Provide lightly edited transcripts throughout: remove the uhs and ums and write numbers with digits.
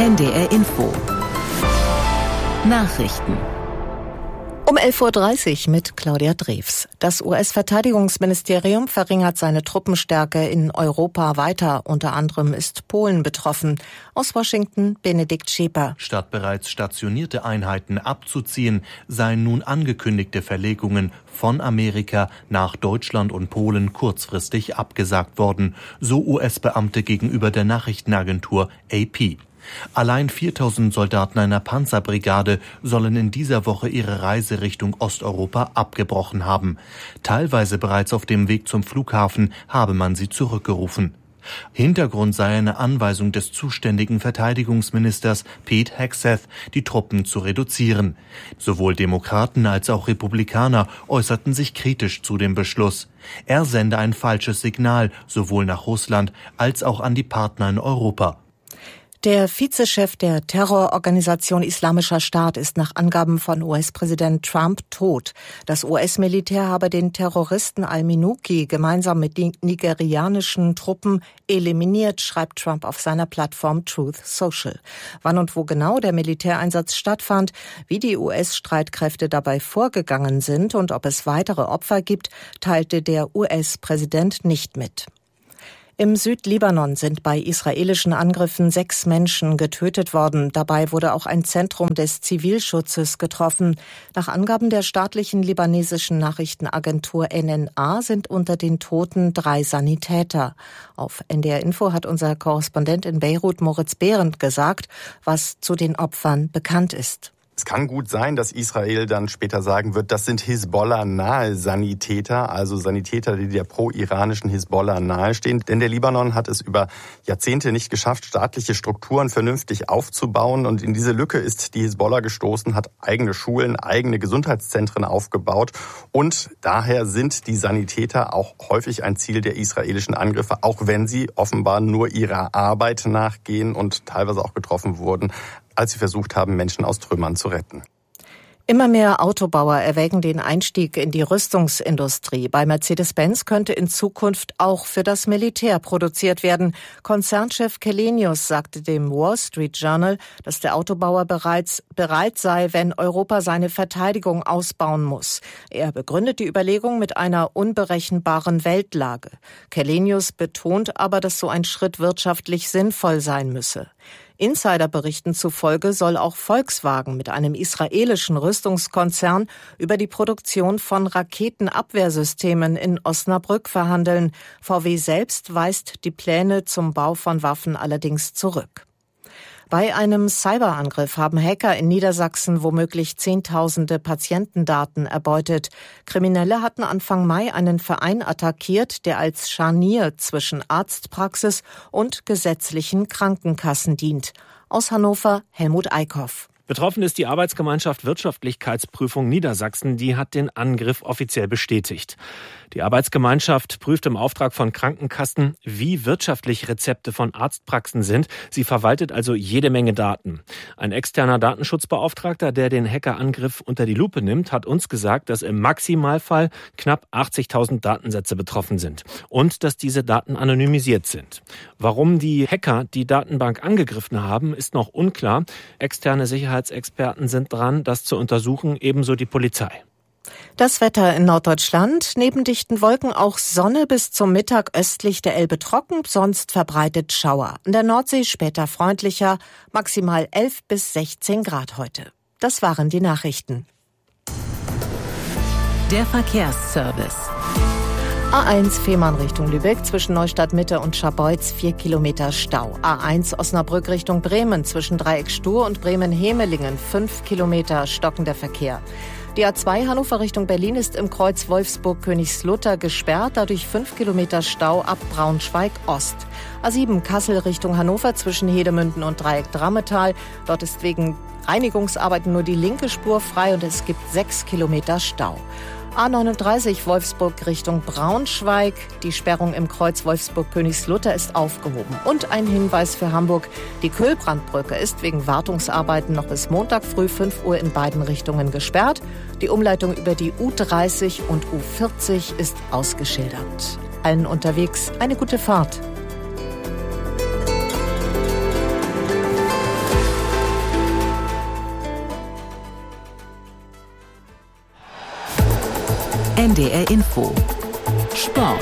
NDR Info. Nachrichten. Um 11.30 Uhr mit Claudia Drews. Das US-Verteidigungsministerium verringert seine Truppenstärke in Europa weiter. Unter anderem ist Polen betroffen. Aus Washington Benedikt Schäper. Statt bereits stationierte Einheiten abzuziehen, seien nun angekündigte Verlegungen von Amerika nach Deutschland und Polen kurzfristig abgesagt worden, so US-Beamte gegenüber der Nachrichtenagentur AP. Allein 4.000 Soldaten einer Panzerbrigade sollen in dieser Woche ihre Reise Richtung Osteuropa abgebrochen haben. Teilweise bereits auf dem Weg zum Flughafen habe man sie zurückgerufen. Hintergrund sei eine Anweisung des zuständigen Verteidigungsministers Pete Hegseth, die Truppen zu reduzieren. Sowohl Demokraten als auch Republikaner äußerten sich kritisch zu dem Beschluss. Er sende ein falsches Signal, sowohl nach Russland als auch an die Partner in Europa. Der Vizechef der Terrororganisation Islamischer Staat ist nach Angaben von US-Präsident Trump tot. Das US-Militär habe den Terroristen al-Minuki gemeinsam mit den nigerianischen Truppen eliminiert, schreibt Trump auf seiner Plattform Truth Social. Wann und wo genau der Militäreinsatz stattfand, wie die US-Streitkräfte dabei vorgegangen sind und ob es weitere Opfer gibt, teilte der US-Präsident nicht mit. Im Südlibanon sind bei israelischen Angriffen 6 Menschen getötet worden. Dabei wurde auch ein Zentrum des Zivilschutzes getroffen. Nach Angaben der staatlichen libanesischen Nachrichtenagentur NNA sind unter den Toten 3 Sanitäter. Auf NDR Info hat unser Korrespondent in Beirut Moritz Behrendt gesagt, was zu den Opfern bekannt ist. Es kann gut sein, dass Israel dann später sagen wird, das sind Hisbollah-nahe Sanitäter, also Sanitäter, die der pro-iranischen Hisbollah nahestehen. Denn der Libanon hat es über Jahrzehnte nicht geschafft, staatliche Strukturen vernünftig aufzubauen. Und in diese Lücke ist die Hisbollah gestoßen, hat eigene Schulen, eigene Gesundheitszentren aufgebaut. Und daher sind die Sanitäter auch häufig ein Ziel der israelischen Angriffe, auch wenn sie offenbar nur ihrer Arbeit nachgehen und teilweise auch getroffen wurden, als sie versucht haben, Menschen aus Trümmern zu retten. Immer mehr Autobauer erwägen den Einstieg in die Rüstungsindustrie. Bei Mercedes-Benz könnte in Zukunft auch für das Militär produziert werden. Konzernchef Källenius sagte dem Wall Street Journal, dass der Autobauer bereits bereit sei, wenn Europa seine Verteidigung ausbauen muss. Er begründet die Überlegung mit einer unberechenbaren Weltlage. Källenius betont aber, dass so ein Schritt wirtschaftlich sinnvoll sein müsse. Insiderberichten zufolge soll auch Volkswagen mit einem israelischen Rüstungskonzern über die Produktion von Raketenabwehrsystemen in Osnabrück verhandeln. VW selbst weist die Pläne zum Bau von Waffen allerdings zurück. Bei einem Cyberangriff haben Hacker in Niedersachsen womöglich Zehntausende Patientendaten erbeutet. Kriminelle hatten Anfang Mai einen Verein attackiert, der als Scharnier zwischen Arztpraxis und gesetzlichen Krankenkassen dient. Aus Hannover Helmut Eickhoff. Betroffen ist die Arbeitsgemeinschaft Wirtschaftlichkeitsprüfung Niedersachsen, die hat den Angriff offiziell bestätigt. Die Arbeitsgemeinschaft prüft im Auftrag von Krankenkassen, wie wirtschaftlich Rezepte von Arztpraxen sind. Sie verwaltet also jede Menge Daten. Ein externer Datenschutzbeauftragter, der den Hackerangriff unter die Lupe nimmt, hat uns gesagt, dass im Maximalfall knapp 80.000 Datensätze betroffen sind und dass diese Daten anonymisiert sind. Warum die Hacker die Datenbank angegriffen haben, ist noch unklar. Externe Sicherheitsexperten sind dran, das zu untersuchen, ebenso die Polizei. Das Wetter in Norddeutschland. Neben dichten Wolken auch Sonne, bis zum Mittag östlich der Elbe trocken, sonst verbreitet Schauer. In der Nordsee später freundlicher, maximal 11 bis 16 Grad heute. Das waren die Nachrichten. Der Verkehrsservice. A1 Fehmarn Richtung Lübeck zwischen Neustadt Mitte und Scharbeutz 4 Kilometer Stau. A1 Osnabrück Richtung Bremen zwischen Dreieck Stur und Bremen-Hemelingen 5 Kilometer stockender Verkehr. Die A2 Hannover Richtung Berlin ist im Kreuz Wolfsburg-Königslutter gesperrt, dadurch 5 Kilometer Stau ab Braunschweig Ost. A7 Kassel Richtung Hannover zwischen Hedemünden und Dreieck Drammetal. Dort ist wegen Reinigungsarbeiten nur die linke Spur frei und es gibt 6 Kilometer Stau. A39 Wolfsburg Richtung Braunschweig. Die Sperrung im Kreuz Wolfsburg-Königslutter ist aufgehoben. Und ein Hinweis für Hamburg. Die Köhlbrandbrücke ist wegen Wartungsarbeiten noch bis Montag früh 5 Uhr in beiden Richtungen gesperrt. Die Umleitung über die U30 und U40 ist ausgeschildert. Allen unterwegs eine gute Fahrt. NDR Info. Sport.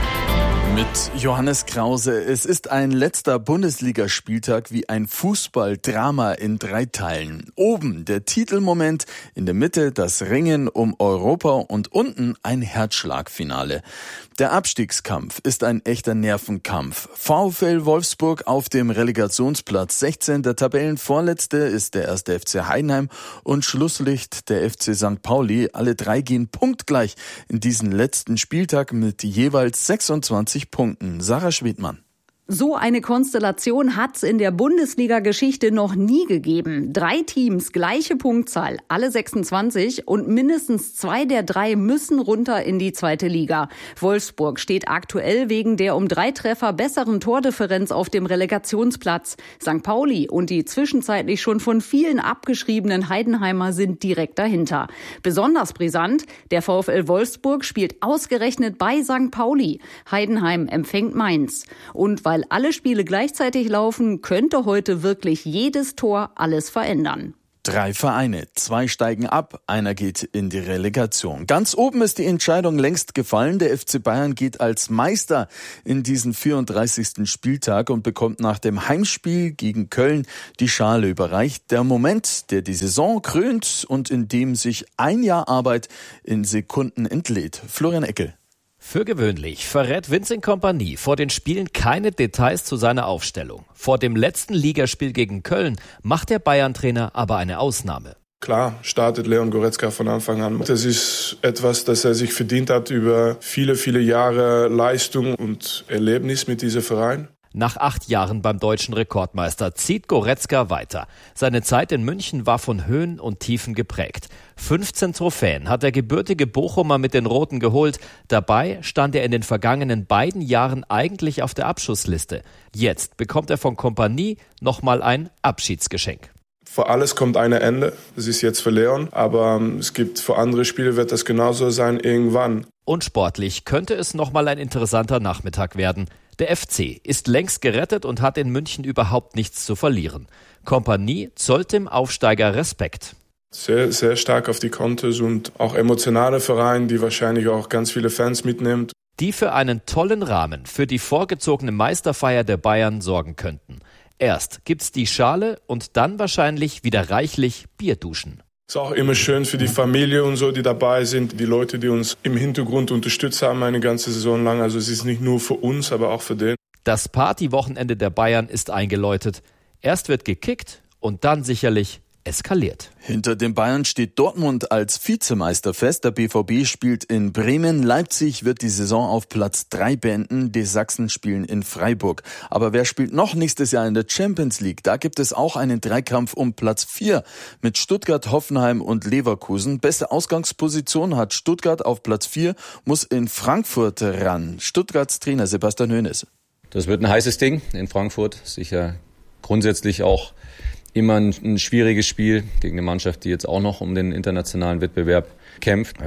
Mit Johannes Krause. Es ist ein letzter Bundesligaspieltag wie ein Fußballdrama in 3 Teilen. Oben der Titelmoment, in der Mitte das Ringen um Europa und unten ein Herzschlagfinale. Der Abstiegskampf ist ein echter Nervenkampf. VfL Wolfsburg auf dem Relegationsplatz 16. Der Tabellenvorletzte ist der 1. FC Heidenheim und Schlusslicht der FC St. Pauli. Alle 3 gehen punktgleich in diesen letzten Spieltag mit jeweils 26 Punkten. Sarah Schwedmann. So eine Konstellation hat's in der Bundesliga-Geschichte noch nie gegeben. 3 Teams, gleiche Punktzahl, alle 26 und mindestens 2 der 3 müssen runter in die 2. Liga. Wolfsburg steht aktuell wegen der um 3 Treffer besseren Tordifferenz auf dem Relegationsplatz. St. Pauli und die zwischenzeitlich schon von vielen abgeschriebenen Heidenheimer sind direkt dahinter. Besonders brisant, der VfL Wolfsburg spielt ausgerechnet bei St. Pauli. Heidenheim empfängt Mainz. Und weil alle Spiele gleichzeitig laufen, könnte heute wirklich jedes Tor alles verändern. 3 Vereine, 2 steigen ab, einer geht in die Relegation. Ganz oben ist die Entscheidung längst gefallen. Der FC Bayern geht als Meister in diesen 34. Spieltag und bekommt nach dem Heimspiel gegen Köln die Schale überreicht. Der Moment, der die Saison krönt und in dem sich ein Jahr Arbeit in Sekunden entlädt. Florian Eckel. Für gewöhnlich verrät Vincent Kompany vor den Spielen keine Details zu seiner Aufstellung. Vor dem letzten Ligaspiel gegen Köln macht der Bayern-Trainer aber eine Ausnahme. Klar startet Leon Goretzka von Anfang an. Das ist etwas, das er sich verdient hat über viele, viele Jahre Leistung und Erlebnis mit diesem Verein. Nach 8 Jahren beim deutschen Rekordmeister zieht Goretzka weiter. Seine Zeit in München war von Höhen und Tiefen geprägt. 15 Trophäen hat der gebürtige Bochumer mit den Roten geholt. Dabei stand er in den vergangenen beiden Jahren eigentlich auf der Abschussliste. Jetzt bekommt er von Kompany nochmal ein Abschiedsgeschenk. Für alles kommt ein Ende. Es ist jetzt für Leon, aber es gibt für andere Spiele wird das genauso sein irgendwann. Und sportlich könnte es nochmal ein interessanter Nachmittag werden. Der FC ist längst gerettet und hat in München überhaupt nichts zu verlieren. Kompany zollt dem Aufsteiger Respekt. Sehr, sehr stark auf die Kontos und auch emotionale Verein, die wahrscheinlich auch ganz viele Fans mitnimmt. Die für einen tollen Rahmen für die vorgezogene Meisterfeier der Bayern sorgen könnten. Erst gibt's die Schale und dann wahrscheinlich wieder reichlich Bierduschen. Es ist auch immer schön für die Familie und so, die dabei sind, die Leute, die uns im Hintergrund unterstützt haben eine ganze Saison lang. Also es ist nicht nur für uns, aber auch für den. Das Partywochenende der Bayern ist eingeläutet. Erst wird gekickt und dann sicherlich eskaliert. Hinter den Bayern steht Dortmund als Vizemeister fest. Der BVB spielt in Bremen. Leipzig wird die Saison auf Platz 3 beenden. Die Sachsen spielen in Freiburg. Aber wer spielt noch nächstes Jahr in der Champions League? Da gibt es auch einen Dreikampf um Platz 4 mit Stuttgart, Hoffenheim und Leverkusen. Beste Ausgangsposition hat Stuttgart auf Platz 4, muss in Frankfurt ran. Stuttgarts Trainer Sebastian Hoeneß. Das wird ein heißes Ding in Frankfurt. Sicher grundsätzlich auch immer ein schwieriges Spiel gegen eine Mannschaft, die jetzt auch noch um den internationalen Wettbewerb kämpft.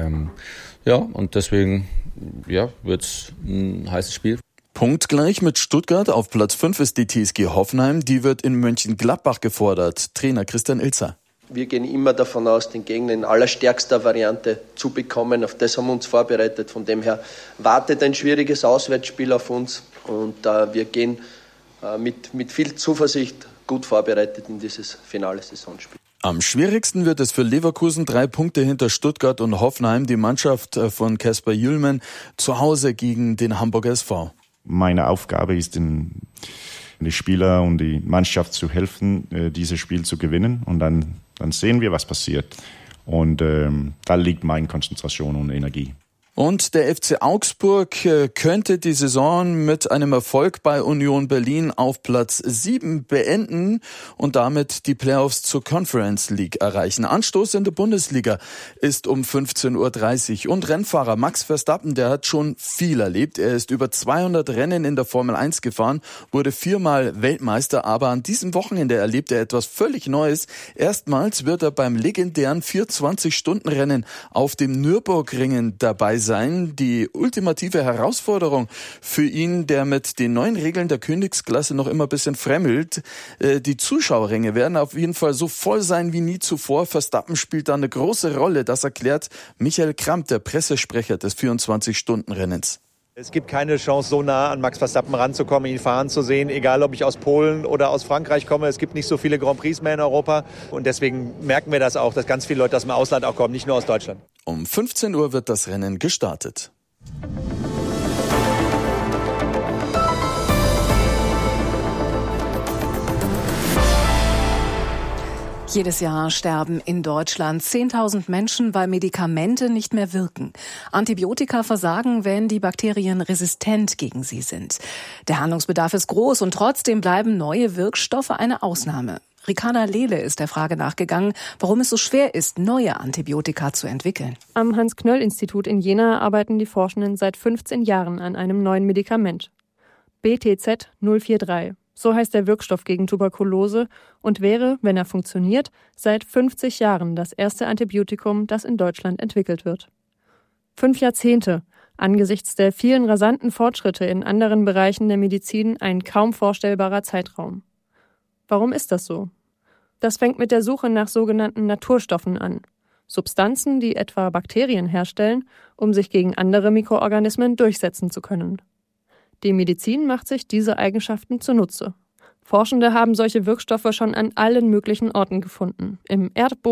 Und deswegen wird es ein heißes Spiel. Punktgleich mit Stuttgart. Auf Platz 5 ist die TSG Hoffenheim. Die wird in Mönchengladbach gefordert. Trainer Christian Ilzer. Wir gehen immer davon aus, den Gegner in allerstärkster Variante zu bekommen. Auf das haben wir uns vorbereitet. Von dem her wartet ein schwieriges Auswärtsspiel auf uns. Und wir gehen mit viel Zuversicht gut vorbereitet in dieses finale Saisonspiel. Am schwierigsten wird es für Leverkusen, 3 Punkte hinter Stuttgart und Hoffenheim. Die Mannschaft von Kasper Jühlmann zu Hause gegen den Hamburger SV. Meine Aufgabe ist, den Spieler und die Mannschaft zu helfen, dieses Spiel zu gewinnen. Und dann sehen wir, was passiert. Und da liegt meine Konzentration und Energie. Und der FC Augsburg könnte die Saison mit einem Erfolg bei Union Berlin auf Platz 7 beenden und damit die Playoffs zur Conference League erreichen. Anstoß in der Bundesliga ist um 15:30 Uhr. Und Rennfahrer Max Verstappen, der hat schon viel erlebt. Er ist über 200 Rennen in der Formel 1 gefahren, wurde 4-mal Weltmeister, aber an diesem Wochenende erlebt er etwas völlig Neues. Erstmals wird er beim legendären 24-Stunden-Rennen auf dem Nürburgringen dabei sein. sein. Die ultimative Herausforderung für ihn, der mit den neuen Regeln der Königsklasse noch immer ein bisschen fremmelt. Die Zuschauerränge werden auf jeden Fall so voll sein wie nie zuvor. Verstappen spielt da eine große Rolle. Das erklärt Michael Kramp, der Pressesprecher des 24-Stunden-Rennens. Es gibt keine Chance, so nah an Max Verstappen ranzukommen, ihn fahren zu sehen, egal ob ich aus Polen oder aus Frankreich komme. Es gibt nicht so viele Grand Prix mehr in Europa und deswegen merken wir das auch, dass ganz viele Leute aus dem Ausland auch kommen, nicht nur aus Deutschland. Um 15 Uhr wird das Rennen gestartet. Jedes Jahr sterben in Deutschland 10.000 Menschen, weil Medikamente nicht mehr wirken. Antibiotika versagen, wenn die Bakterien resistent gegen sie sind. Der Handlungsbedarf ist groß und trotzdem bleiben neue Wirkstoffe eine Ausnahme. Ricarda Lehle ist der Frage nachgegangen, warum es so schwer ist, neue Antibiotika zu entwickeln. Am Hans-Knöll-Institut in Jena arbeiten die Forschenden seit 15 Jahren an einem neuen Medikament. BTZ 043. So heißt der Wirkstoff gegen Tuberkulose und wäre, wenn er funktioniert, seit 50 Jahren das erste Antibiotikum, das in Deutschland entwickelt wird. 5 Jahrzehnte, angesichts der vielen rasanten Fortschritte in anderen Bereichen der Medizin ein kaum vorstellbarer Zeitraum. Warum ist das so? Das fängt mit der Suche nach sogenannten Naturstoffen an. Substanzen, die etwa Bakterien herstellen, um sich gegen andere Mikroorganismen durchsetzen zu können. Die Medizin macht sich diese Eigenschaften zunutze. Forschende haben solche Wirkstoffe schon an allen möglichen Orten gefunden. Im Erdboden,